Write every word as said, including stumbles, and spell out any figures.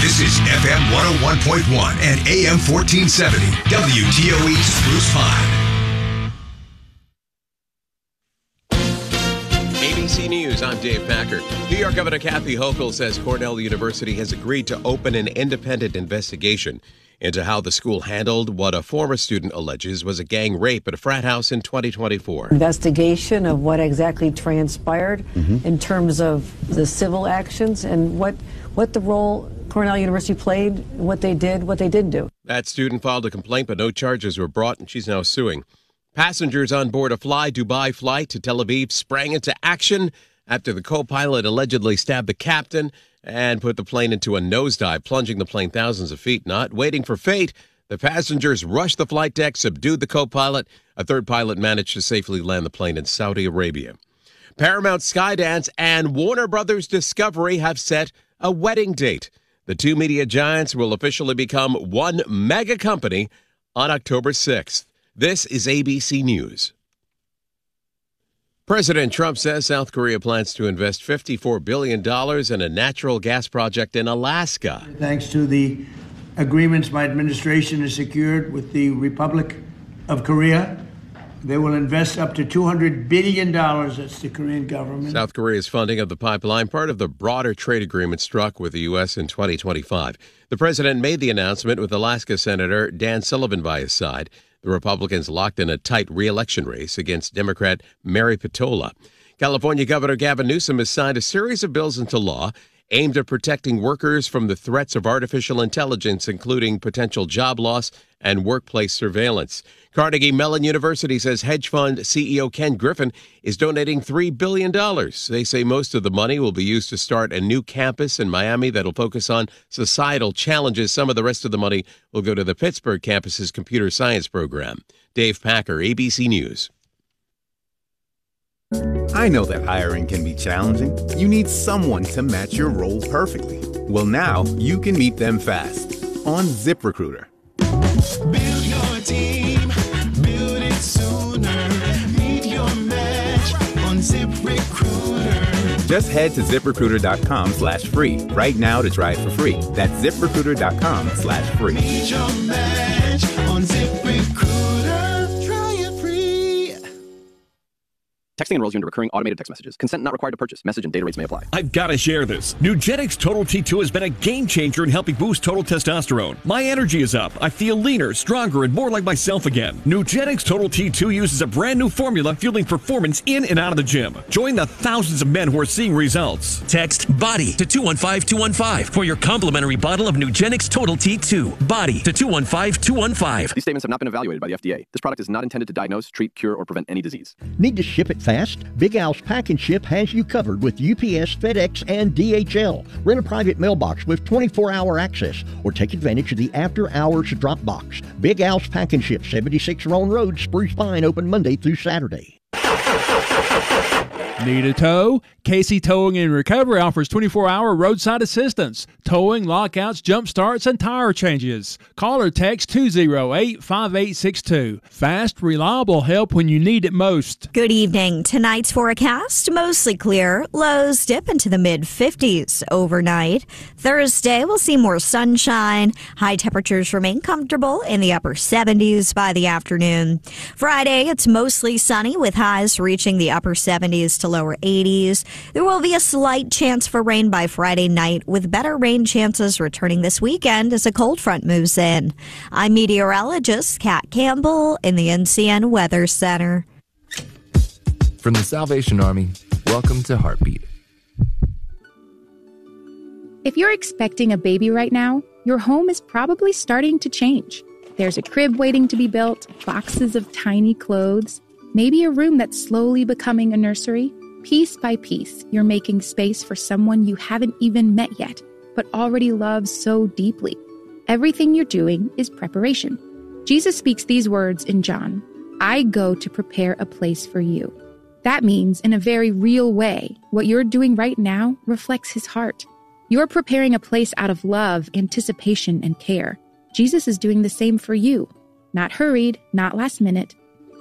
This is F M one oh one point one and A M fourteen seventy, W T O E Spruce Pine. A B C News, I'm Dave Packer. New York Governor Kathy Hochul says Cornell University has agreed to open an independent investigation into how the school handled what a former student alleges was a gang rape at a frat house in twenty twenty-four. Investigation of what exactly transpired Mm-hmm. in terms of the civil actions and what what the role Cornell University played, what they did, what they didn't do. That student filed a complaint, but no charges were brought, and she's now suing. Passengers on board a Fly Dubai flight to Tel Aviv sprang into action after the co-pilot allegedly stabbed the captain and put the plane into a nosedive, plunging the plane thousands of feet. Not waiting for fate, the passengers rushed the flight deck, subdued the co-pilot. A third pilot managed to safely land the plane in Saudi Arabia. Paramount Skydance and Warner Brothers Discovery have set a wedding date. The two media giants will officially become one mega company on October sixth. This is A B C News. President Trump says South Korea plans to invest fifty-four billion dollars in a natural gas project in Alaska. Thanks to the agreements my administration has secured with the Republic of Korea, they will invest up to two hundred billion dollars. That's the Korean government. South Korea's funding of the pipeline, part of the broader trade agreement struck with the U S in twenty twenty-five. The president made the announcement with Alaska Senator Dan Sullivan by his side. The Republicans locked in a tight re-election race against Democrat Mary Petola. California Governor Gavin Newsom has signed a series of bills into law aimed at protecting workers from the threats of artificial intelligence, including potential job loss and workplace surveillance. Carnegie Mellon University says hedge fund C E O Ken Griffin is donating three billion dollars. They say most of the money will be used to start a new campus in Miami that'll focus on societal challenges. Some of the rest of the money will go to the Pittsburgh campus's computer science program. Dave Packer, A B C News. I know that hiring can be challenging. You need someone to match your role perfectly. Well, now you can meet them fast on ZipRecruiter. Build your team, build it sooner. Meet your match on ZipRecruiter. Just head to ZipRecruiter.com slash free right now to try it for free. That's ZipRecruiter.com slash free. Meet your match on ZipRecruiter. Try it free. Texting enrolls you into recurring automated text messages. Consent not required to purchase. Message and data rates may apply. I've got to share this. Nugenix Total T two has been a game changer in helping boost total testosterone. My energy is up. I feel leaner, stronger, and more like myself again. Nugenix Total T two uses a brand new formula fueling performance in and out of the gym. Join the thousands of men who are seeing results. Text BODY to two one five two one five for your complimentary bottle of Nugenix Total T two. BODY to two one five two one five. These statements have not been evaluated by the F D A. This product is not intended to diagnose, treat, cure, or prevent any disease. Need to ship it fast? Big Al's Pack and Ship has you covered with U P S, FedEx, and D H L. Rent a private mailbox with twenty-four hour access or take advantage of the after-hours drop box. Big Al's Pack and Ship, seventy-six Roan Road, Spruce Pine, open Monday through Saturday. Need a tow? Casey Towing and Recovery offers twenty-four hour roadside assistance, towing, lockouts, jump starts, and tire changes. Call or text two oh eight, five eight six two. Fast, reliable help when you need it most. Good evening. Tonight's forecast, mostly clear. Lows dip into the mid fifties overnight. Thursday, we'll see more sunshine. High temperatures remain comfortable in the upper seventies by the afternoon. Friday, it's mostly sunny with highs reaching the upper seventies to lower eighties. There will be a slight chance for rain by Friday night, with better rain chances returning this weekend as a cold front moves in. I'm meteorologist Kat Campbell in the N C N Weather Center. From the Salvation Army, welcome to Heartbeat. If you're expecting a baby right now, your home is probably starting to change. There's a crib waiting to be built, boxes of tiny clothes, maybe a room that's slowly becoming a nursery. Piece by piece, you're making space for someone you haven't even met yet, but already love so deeply. Everything you're doing is preparation. Jesus speaks these words in John, I go to prepare a place for you. That means, in a very real way, what you're doing right now reflects his heart. You're preparing a place out of love, anticipation, and care. Jesus is doing the same for you. Not hurried, not last minute,